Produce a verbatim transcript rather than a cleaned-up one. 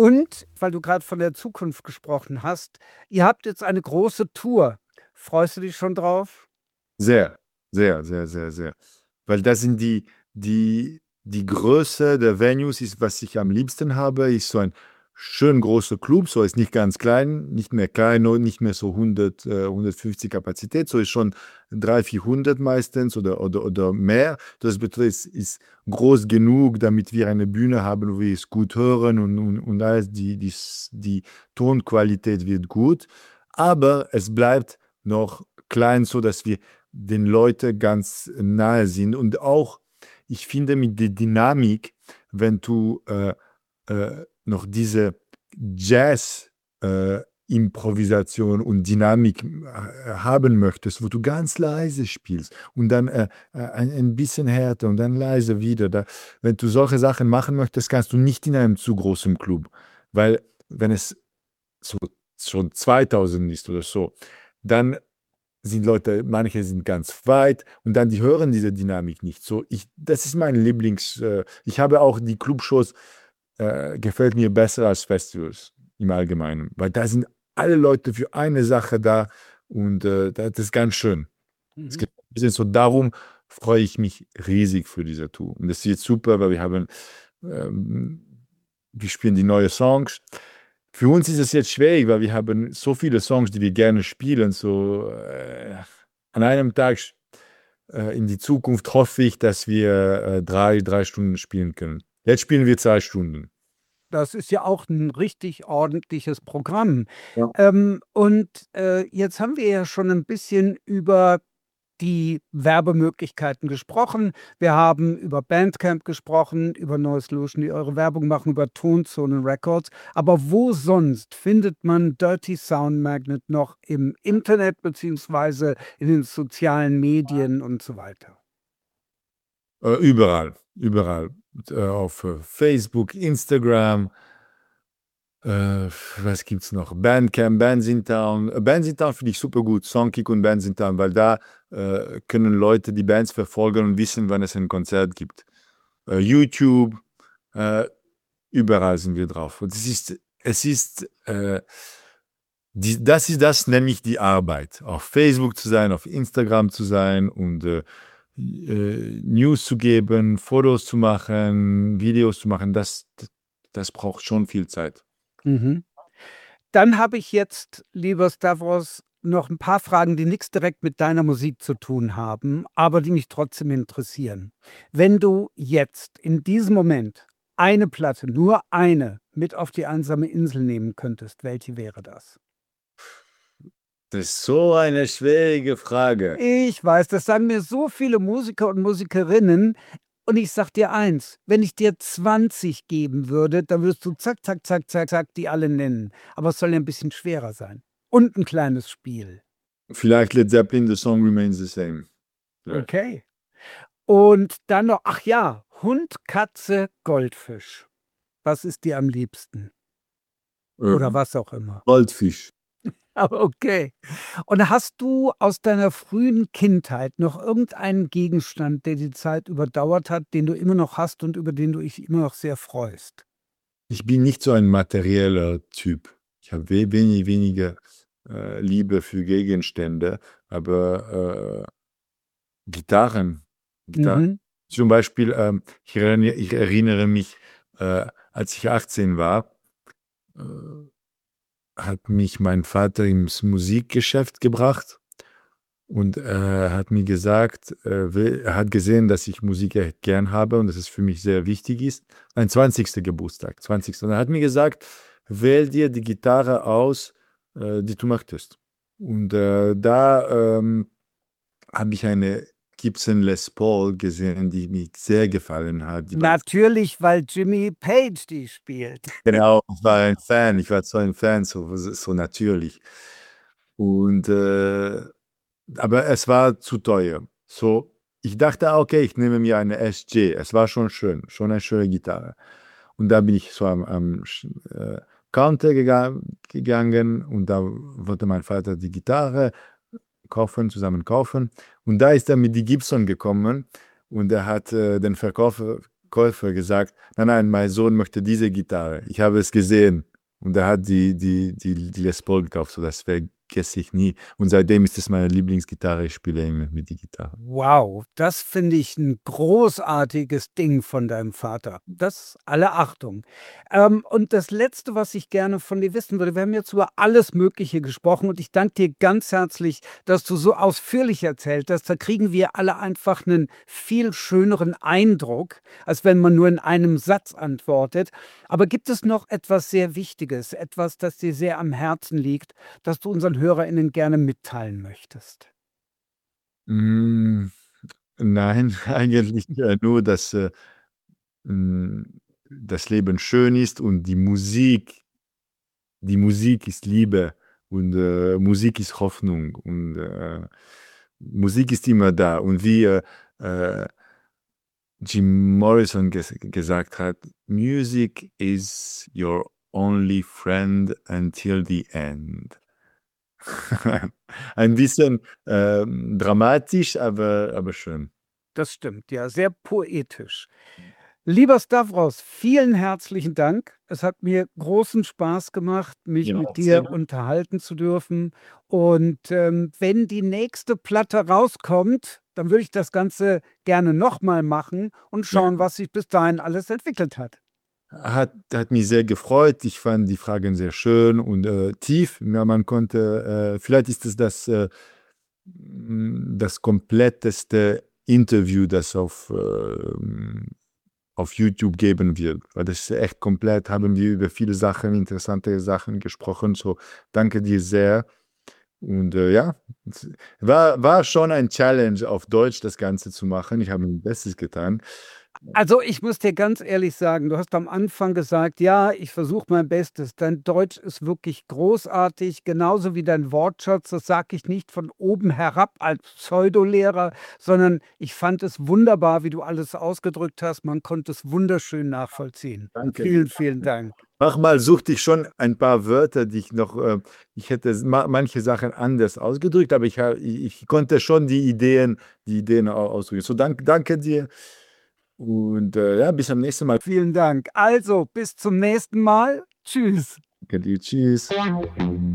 Und, weil du gerade von der Zukunft gesprochen hast, ihr habt jetzt eine große Tour. Freust du dich schon drauf? Sehr, sehr, sehr, sehr, sehr. Weil das sind die, die, die Größe der Venues, ist, was ich am liebsten habe, ist so ein schön großer Club, so ist nicht ganz klein, nicht mehr klein, nur nicht mehr so hundert, äh, hundertfünfzig Kapazität, so ist schon dreihundert, vierhundert meistens oder, oder, oder mehr. Das bedeutet, es ist groß genug, damit wir eine Bühne haben, wo wir es gut hören und, und, und alles, die, die, die Tonqualität wird gut, aber es bleibt noch klein, so dass wir den Leuten ganz nahe sind. Und auch, ich finde, mit der Dynamik, wenn du äh, äh, noch diese Jazz-Improvisation äh, und Dynamik äh, haben möchtest, wo du ganz leise spielst und dann äh, äh, ein, ein bisschen härter und dann leise wieder. Da, wenn du solche Sachen machen möchtest, kannst du nicht in einem zu großen Club, weil wenn es so schon zweitausend ist oder so, dann sind Leute, manche sind ganz weit und dann die hören diese Dynamik nicht. So, ich, das ist mein Lieblings. Äh, ich habe auch die Clubshows, äh, gefällt mir besser als Festivals im Allgemeinen, weil da sind alle Leute für eine Sache da und äh, das ist ganz schön. Es Mhm. geht ein bisschen so, darum freue ich mich riesig für diese Tour. Und das wird super, weil wir haben, ähm, wir spielen die neuen Songs. Für uns ist es jetzt schwierig, weil wir haben so viele Songs, die wir gerne spielen. So äh, an einem Tag äh, in die Zukunft hoffe ich, dass wir äh, drei, drei Stunden spielen können. Jetzt spielen wir zwei Stunden. Das ist ja auch ein richtig ordentliches Programm. Ja. Ähm, und, äh, jetzt haben wir ja schon ein bisschen über die Werbemöglichkeiten gesprochen. Wir haben über Bandcamp gesprochen, über Neue Solution, die eure Werbung machen, über Tonzone Records. Aber wo sonst findet man Dirty Sound Magnet noch im Internet beziehungsweise in den sozialen Medien und so weiter? Äh, überall, überall. Äh, auf äh, Facebook, Instagram, äh, was gibt's noch? Bandcamp, Bands in Town. Äh, Bands in Town finde ich super gut, Songkick und Bands in Town, weil da äh, können Leute die Bands verfolgen und wissen, wann es ein Konzert gibt. Äh, YouTube, äh, überall sind wir drauf. Und es ist, es ist, äh, die, das ist das, nämlich die Arbeit. Auf Facebook zu sein, auf Instagram zu sein und äh, äh, News zu geben, Fotos zu machen, Videos zu machen, das, das braucht schon viel Zeit. Mhm. Dann habe ich jetzt, lieber Stavros, noch ein paar Fragen, die nichts direkt mit deiner Musik zu tun haben, aber die mich trotzdem interessieren. Wenn du jetzt in diesem Moment eine Platte, nur eine, mit auf die einsame Insel nehmen könntest, welche wäre das? Das ist so eine schwierige Frage. Ich weiß, das sagen mir so viele Musiker und Musikerinnen. Und ich sag dir eins, wenn ich dir zwanzig geben würde, dann würdest du zack, zack, zack, zack, zack, die alle nennen. Aber es soll ja ein bisschen schwerer sein. Und ein kleines Spiel. Vielleicht Led Zeppelin, The Song Remains the Same. Ja. Okay. Und dann noch, ach ja, Hund, Katze, Goldfisch. Was ist dir am liebsten? Äh, Oder was auch immer. Goldfisch. Aber okay. Und hast du aus deiner frühen Kindheit noch irgendeinen Gegenstand, der die Zeit überdauert hat, den du immer noch hast und über den du dich immer noch sehr freust? Ich bin nicht so ein materieller Typ. Ich habe we wenig, weniger äh, Liebe für Gegenstände, aber äh, Gitarren, Gitarren. Mhm. Zum Beispiel, ähm, ich, erinnere, ich erinnere mich, äh, als ich achtzehn war, äh, hat mich mein Vater ins Musikgeschäft gebracht und er hat mir gesagt, äh, will, er hat gesehen, dass ich Musik echt gern habe und dass es für mich sehr wichtig ist. Mein zwanzigster Geburtstag, zwanzigster. Und er hat mir gesagt, wähl dir die Gitarre aus, äh, die du möchtest. Und äh, da ähm, habe ich eine Gibson Les Paul gesehen, die mir sehr gefallen hat. Die war, Natürlich, weil Jimmy Page die spielt. genau, ich war ein Fan, ich war so ein Fan, so, so natürlich. Und äh, aber es war zu teuer. So, ich dachte, ah, okay, ich nehme mir eine S G. Es war schon schön, schon eine schöne Gitarre. Und da bin ich so am, am äh, Counter gega- gegangen und da wollte mein Vater die Gitarre kaufen, zusammen kaufen. Und da ist er mit die Gibson gekommen und er hat äh, den Verkäufer Verkäufer gesagt: „Nein, nein, mein Sohn möchte diese Gitarre. Ich habe es gesehen.“ Und er hat die die die die Les Paul gekauft, so das vergesse ich nie. Und seitdem ist es meine Lieblingsgitarre. Ich spiele immer mit die Gitarre. Wow, das finde ich ein großartiges Ding von deinem Vater. Das alle Achtung. Ähm, und das Letzte, was ich gerne von dir wissen würde, wir haben jetzt über alles Mögliche gesprochen und ich danke dir ganz herzlich, dass du so ausführlich erzählt hast. Da kriegen wir alle einfach einen viel schöneren Eindruck, als wenn man nur in einem Satz antwortet. Aber gibt es noch etwas sehr Wichtiges, etwas, das dir sehr am Herzen liegt, das du unseren HörerInnen gerne mitteilen möchtest? Hm, nein, eigentlich, äh, nur, dass, äh, hm, das Leben schön ist und die Musik die Musik ist Liebe und, äh, Musik ist Hoffnung und, äh, Musik ist immer da. Und wie, äh, äh, Jim Morrison ges gesagt hat: „Music is your only friend until the end.“ Ein bisschen, ähm, dramatisch, aber aber schön. Das stimmt, ja, sehr poetisch. Lieber Stavros, vielen herzlichen Dank. Es hat mir großen Spaß gemacht, mich Ja, mit sehr dir gut. unterhalten zu dürfen. Und, ähm, wenn die nächste Platte rauskommt, dann würde ich das Ganze gerne noch mal machen und Ja. schauen, was sich bis dahin alles entwickelt hat. Hat hat mich sehr gefreut. Ich fand die Fragen sehr schön und, äh, tief. Ja, man konnte, äh vielleicht ist es das, äh, hm, das kompletteste Interview, das auf, ähm auf YouTube geben wird, weil das ist echt komplett haben wir über viele Sachen, interessante Sachen gesprochen. So, danke dir sehr. Und, äh, ja, es war war schon ein Challenge, auf Deutsch das Ganze zu machen. Ich habe mein Bestes getan. Also, ich muss dir ganz ehrlich sagen, du hast am Anfang gesagt: „Ja, ich versuche mein Bestes.“ Dein Deutsch ist wirklich großartig, genauso wie dein Wortschatz. Das sage ich nicht von oben herab als Pseudolehrer, sondern ich fand es wunderbar, wie du alles ausgedrückt hast. Man konnte es wunderschön nachvollziehen. Danke dir. Vielen, vielen Dank. Manchmal suchte ich schon ein paar Wörter, die ich noch, äh ich hätte s ma manche Sachen anders ausgedrückt, aber ich ha i ich konnte schon die Ideen die Ideen au ausdrücken. So, dank danke dir und, äh, ja, bis zum nächsten Mal. Vielen Dank. Also, bis zum nächsten Mal. Tschüss. Danke dir. Tschüss.